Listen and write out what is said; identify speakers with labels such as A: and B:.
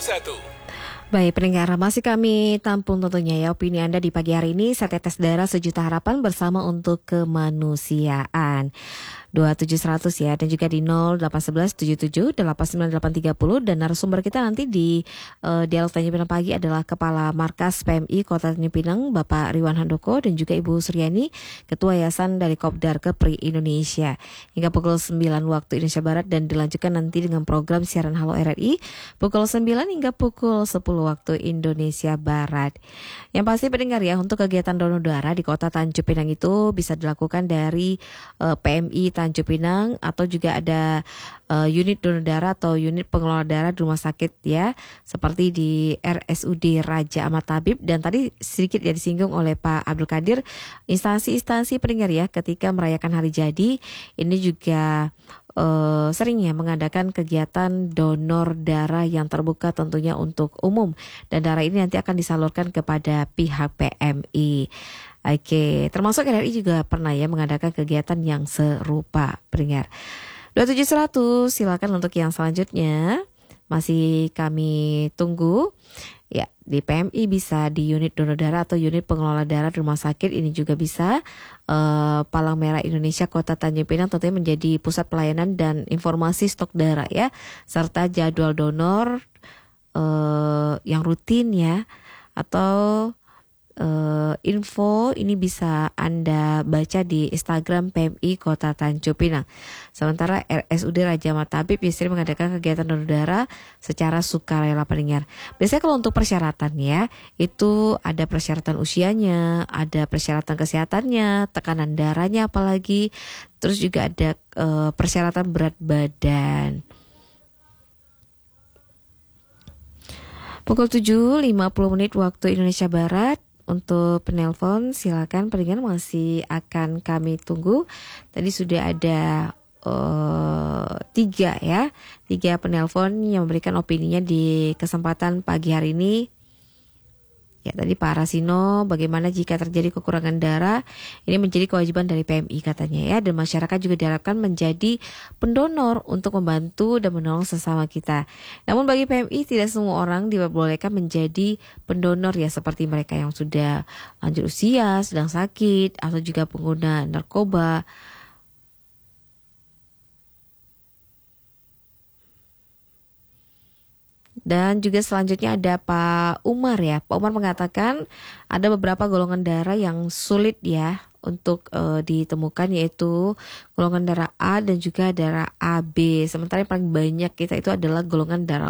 A: Baik pendengar, masih kami tampung tentunya ya opini Anda di pagi hari ini. Saya Tetes Darah Sejuta Harapan bersama untuk kemanusiaan. 27100 ya, dan juga di 081177898830. Dan narasumber kita nanti di Dialog Tanjung Pinang pagi adalah Kepala Markas PMI Kota Tanjung Pinang Bapak Riwan Handoko, dan juga Ibu Suryani, Ketua Yayasan dari Kopdar Kepri Indonesia, hingga pukul 9 waktu Indonesia Barat, dan dilanjutkan nanti dengan program siaran Halo RRI pukul 9 hingga pukul 10 waktu Indonesia Barat. Yang pasti pendengar ya, untuk kegiatan donor darah di Kota Tanjung Pinang itu bisa dilakukan dari PMI Tanjung Pinang, atau juga ada unit donor darah atau unit pengelola darah di rumah sakit ya, seperti di RSUD Raja Ahmad Tabib. Dan tadi sedikit ya disinggung oleh Pak Abdul Qadir, instansi-instansi pendengar ya ketika merayakan hari jadi ini juga seringnya mengadakan kegiatan donor darah yang terbuka tentunya untuk umum, dan darah ini nanti akan disalurkan kepada pihak PMI. Oke, termasuk RRI juga pernah ya mengadakan kegiatan yang serupa pendengar. 27100, silakan untuk yang selanjutnya masih kami tunggu. Ya, di PMI bisa, di unit donor darah atau unit pengelola darah di rumah sakit ini juga bisa. Palang Merah Indonesia Kota Tanjung Pinang tentunya menjadi pusat pelayanan dan informasi stok darah ya, serta jadwal donor yang rutin ya, atau info ini bisa Anda baca di Instagram PMI Kota Tanjung Pinang. Sementara RSUD Raja Ahmad Tabib biasanya mengadakan kegiatan donor darah secara sukarela pendengar. Biasanya kalau untuk persyaratan ya, itu ada persyaratan usianya, ada persyaratan kesehatannya, tekanan darahnya apalagi, terus juga ada persyaratan berat badan. Pukul 7.50 waktu Indonesia Barat. Untuk penelpon silakan pendengar, masih akan kami tunggu. Tadi sudah ada 3 penelpon yang memberikan opininya di kesempatan pagi hari ini. Ya, tadi Pak Rasino, bagaimana jika terjadi kekurangan darah? Ini menjadi kewajiban dari PMI katanya ya, dan masyarakat juga diharapkan menjadi pendonor untuk membantu dan menolong sesama kita. Namun bagi PMI tidak semua orang diperbolehkan menjadi pendonor ya, seperti mereka yang sudah lanjut usia, sedang sakit, atau juga pengguna narkoba. Dan juga selanjutnya ada Pak Umar ya. Pak Umar mengatakan ada beberapa golongan darah yang sulit ya untuk ditemukan, yaitu golongan darah A dan juga darah AB. Sementara yang paling banyak kita itu adalah golongan darah